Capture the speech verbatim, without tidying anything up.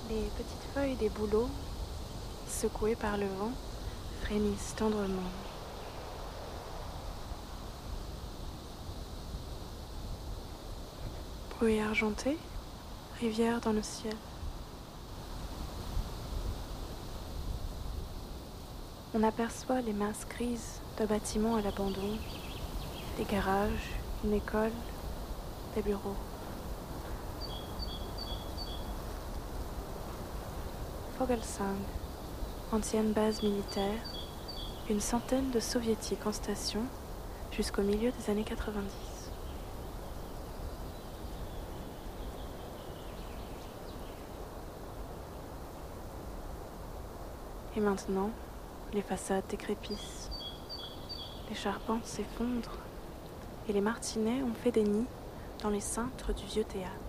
Les petites feuilles des bouleaux, secouées par le vent, frémissent tendrement. Bruit argenté, rivière dans le ciel. On aperçoit les masses grises de bâtiments à l'abandon, des garages, une école, des bureaux. Vogelsang, ancienne base militaire, une centaine de soviétiques en station jusqu'au milieu des années quatre-vingt-dix. Et maintenant, les façades décrépissent, les charpentes s'effondrent et les martinets ont fait des nids dans les cintres du vieux théâtre.